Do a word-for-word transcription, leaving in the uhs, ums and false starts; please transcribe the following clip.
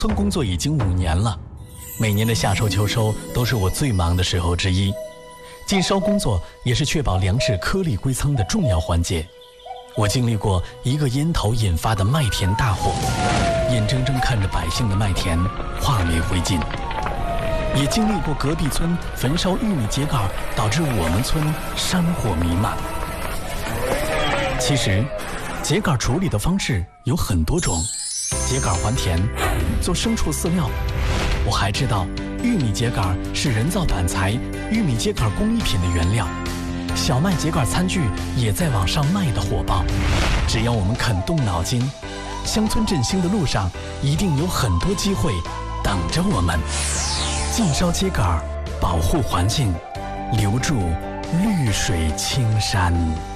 村工作已经五年了，每年的夏收秋收都是我最忙的时候之一。禁烧工作也是确保粮食颗粒归仓的重要环节。我经历过一个烟头引发的麦田大火，眼睁睁看着百姓的麦田化为灰烬，也经历过隔壁村焚烧玉米秸秆导致我们村山火弥漫。其实秸秆处理的方式有很多种，秸秆还田，做牲畜饲料。我还知道玉米秸秆是人造板材、玉米秸秆工艺品的原料。小麦秸秆餐具也在往上卖的火爆。只要我们肯动脑筋，乡村振兴的路上一定有很多机会等着我们。禁烧秸秆，保护环境，留住绿水青山。